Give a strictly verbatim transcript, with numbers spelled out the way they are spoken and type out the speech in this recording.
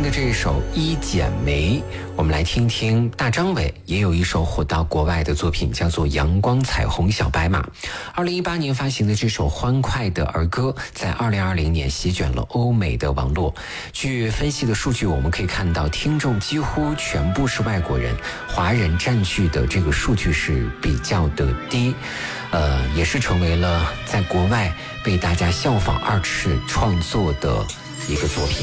的这一首《一剪梅》，我们来听听大张伟也有一首火到国外的作品，叫做《阳光彩虹小白马》。二零一八年发行的这首欢快的儿歌，在二零二零年席卷了欧美的网络。据分析的数据，我们可以看到，听众几乎全部是外国人，华人占据的这个数据是比较的低，呃，也是成为了在国外被大家效仿二次创作的一个作品。